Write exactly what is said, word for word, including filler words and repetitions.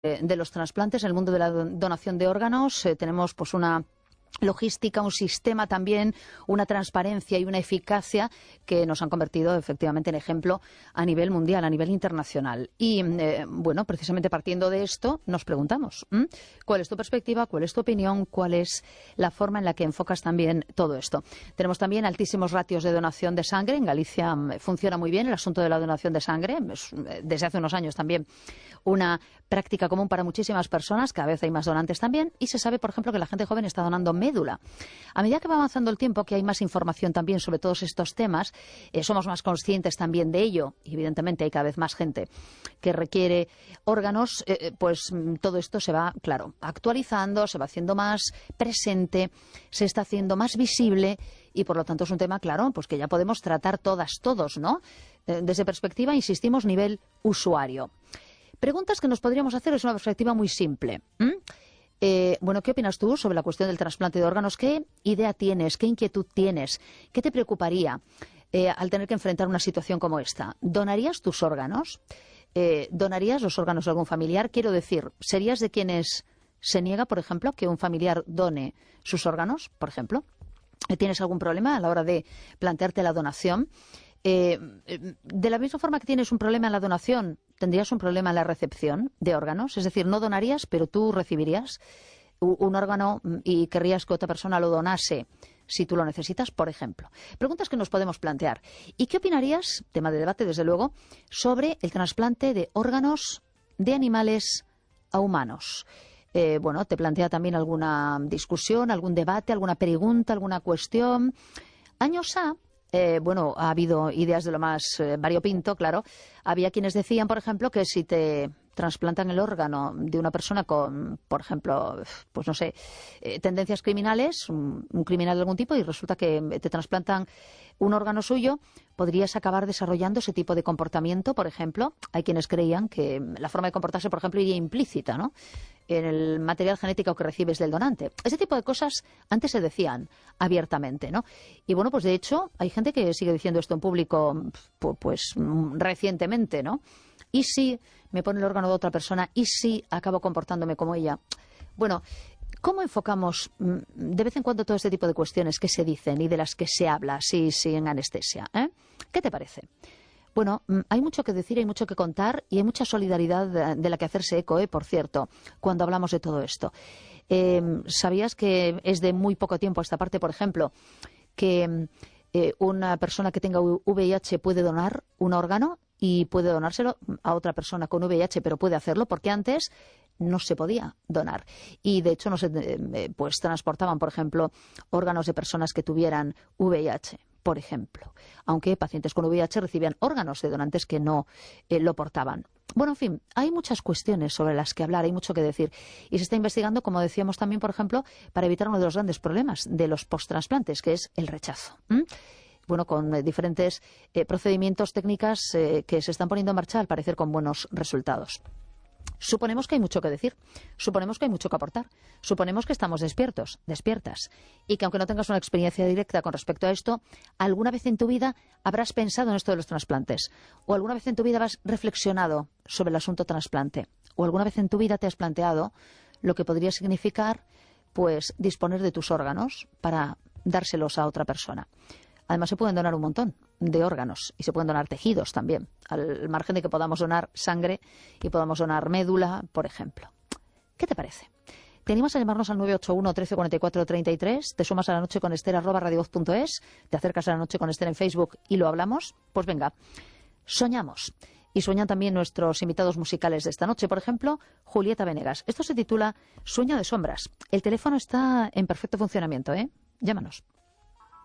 de los trasplantes, en el mundo de la donación de órganos, eh, tenemos pues una logística, un sistema también, una transparencia y una eficacia que nos han convertido efectivamente en ejemplo a nivel mundial, a nivel internacional. Y eh, bueno, precisamente partiendo de esto nos preguntamos, ¿m? ¿cuál es tu perspectiva? ¿Cuál es tu opinión? ¿Cuál es la forma en la que enfocas también todo esto? Tenemos también altísimos ratios de donación de sangre. En Galicia m, funciona muy bien el asunto de la donación de sangre. Es, desde hace unos años también una práctica común para muchísimas personas. Cada vez hay más donantes también. Y se sabe, por ejemplo, que la gente joven está donando médula. A medida que va avanzando el tiempo, que hay más información también sobre todos estos temas, eh, somos más conscientes también de ello. Y evidentemente hay cada vez más gente que requiere órganos, eh, pues todo esto se va, claro, actualizando, se va haciendo más presente, se está haciendo más visible y por lo tanto es un tema, claro, pues que ya podemos tratar todas, todos, ¿no? Eh, desde perspectiva, insistimos, nivel usuario. Preguntas que nos podríamos hacer es una perspectiva muy simple. ¿Mm? Eh, bueno, ¿qué opinas tú sobre la cuestión del trasplante de órganos? ¿Qué idea tienes? ¿Qué inquietud tienes? ¿Qué te preocuparía eh, al tener que enfrentar una situación como esta? ¿Donarías tus órganos? Eh, ¿Donarías los órganos de algún familiar? Quiero decir, ¿serías de quienes se niega, por ejemplo, que un familiar done sus órganos, por ejemplo? ¿Tienes algún problema a la hora de plantearte la donación? Eh, de la misma forma que tienes un problema en la donación, ¿tendrías un problema en la recepción de órganos? Es decir, no donarías, pero tú recibirías un órgano y querrías que otra persona lo donase si tú lo necesitas, por ejemplo. Preguntas que nos podemos plantear. ¿Y qué opinarías, tema de debate desde luego, sobre el trasplante de órganos de animales a humanos? Eh, bueno, te plantea también alguna discusión, algún debate, alguna pregunta, alguna cuestión. Años A, Eh, bueno, ha habido ideas de lo más eh, variopinto, claro. Había quienes decían, por ejemplo, que si te trasplantan el órgano de una persona con, por ejemplo, pues no sé, eh, tendencias criminales, un, un criminal de algún tipo, y resulta que te trasplantan un órgano suyo, podrías acabar desarrollando ese tipo de comportamiento, por ejemplo. Hay quienes creían que la forma de comportarse, por ejemplo, iría implícita, ¿no?, en el material genético que recibes del donante. Ese tipo de cosas antes se decían abiertamente, ¿no? Y bueno, pues de hecho hay gente que sigue diciendo esto en público, pues recientemente, ¿no? ¿Y si me pone el órgano de otra persona? ¿Y si acabo comportándome como ella? Bueno, ¿cómo enfocamos de vez en cuando todo este tipo de cuestiones que se dicen y de las que se habla, sí, sí, en anestesia? ¿eh? ¿Qué te parece? Bueno, hay mucho que decir, hay mucho que contar y hay mucha solidaridad de la que hacerse eco, ¿eh? Por cierto, cuando hablamos de todo esto. Eh, ¿Sabías que es de muy poco tiempo a esta parte, por ejemplo, que eh, una persona que tenga V I H puede donar un órgano y puede donárselo a otra persona con V I H, pero puede hacerlo porque antes no se podía donar? Y de hecho no se eh, pues transportaban, por ejemplo, órganos de personas que tuvieran V I H, por ejemplo, aunque pacientes con V I H recibían órganos de donantes que no eh, lo portaban. Bueno, en fin, hay muchas cuestiones sobre las que hablar, hay mucho que decir. Y se está investigando, como decíamos también, por ejemplo, para evitar uno de los grandes problemas de los posttransplantes, que es el rechazo. ¿Mm? Bueno, con eh, diferentes eh, procedimientos, técnicas eh, que se están poniendo en marcha, al parecer con buenos resultados. Suponemos que hay mucho que decir, suponemos que hay mucho que aportar, suponemos que estamos despiertos, despiertas, y que aunque no tengas una experiencia directa con respecto a esto, alguna vez en tu vida habrás pensado en esto de los trasplantes, o alguna vez en tu vida habrás reflexionado sobre el asunto trasplante, o alguna vez en tu vida te has planteado lo que podría significar, pues, disponer de tus órganos para dárselos a otra persona. Además, se pueden donar un montón de órganos y se pueden donar tejidos también, al margen de que podamos donar sangre y podamos donar médula, por ejemplo. ¿Qué te parece? ¿Te animas a llamarnos al nueve ocho uno, trece cuarenta y cuatro, treinta y tres? ¿Te sumas a La Noche con Esther arroba radiovoz punto es? ¿Te acercas a La Noche con Esther en Facebook y lo hablamos? Pues venga, soñamos. Y sueñan también nuestros invitados musicales de esta noche, por ejemplo, Julieta Venegas. Esto se titula Sueño de sombras. El teléfono está en perfecto funcionamiento, ¿eh? Llámanos.